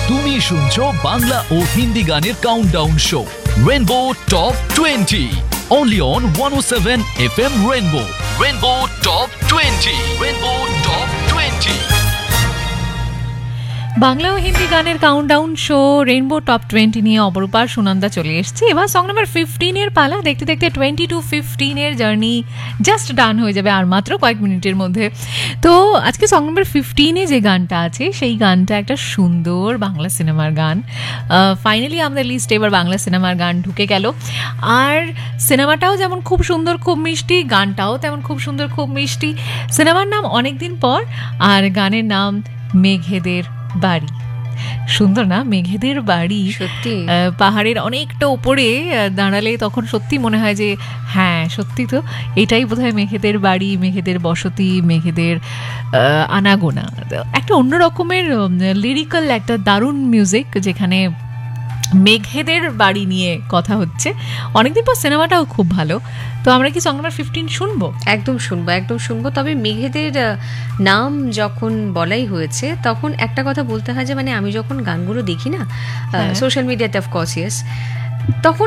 তুমি শুনছো বাংলা ও হিন্দি গানের countdown show rainbow top 20 only on 107 FM Rainbow. Rainbow Top 20. Rainbow Top 20. Bangla ও হিন্দি গানের কাউন্টডাউন শো রেইনবো টপ 20 নিয়ে অপরূপা সুনন্দা চলে এসেছে। এবার সং নাম্বার 15 এর পালা। দেখতে দেখতে 20 to 15 এর জার্নি জাস্ট ডান হয়ে যাবে আর মাত্র কয়েক মিনিটের মধ্যে। তো আজকে সং নাম্বার 15 এ যে গানটা আছে সেই গানটা একটা সুন্দর বাংলা সিনেমার গান। ফাইনালি আমাদের লিস্টে এবার বাংলা সিনেমার গান ঢুকে গেল। আর সিনেমাটাও যেমন খুব সুন্দর খুব মিষ্টি, গানটাও তেমন খুব সুন্দর খুব মিষ্টি। সিনেমার নাম অনেকদিন পর, আর গানের নাম মেঘেদের বাড়ি। সুন্দর না মেঘেদের বাড়ি? সত্যি পাহাড়ের অনেকটা উপরে দাঁড়ালে তখন সত্যি মনে হয় যে হ্যাঁ সত্যি তো এটাই বোধহয় মেঘেদের বাড়ি, মেঘেদের বসতি, মেঘেদের আনাগোনা। একটা অন্য রকমের লিরিক্যাল একটা দারুণ মিউজিক, যেখানে মেঘেদের বাড়ি নিয়ে কথা হচ্ছে। অনেকদিন পর সিনেমাটাও খুব ভালো। তো আমরা কি সং নাম্বার 15 শুনবো? একদম শুনবো। তবে মেঘেদের নাম যখন বলাই হয়েছে তখন একটা কথা বলতে হয় যে মানে আমি যখন গানগুলো দেখি না সোশ্যাল মিডিয়াতে, অফকোর্স ইয়েস, তখন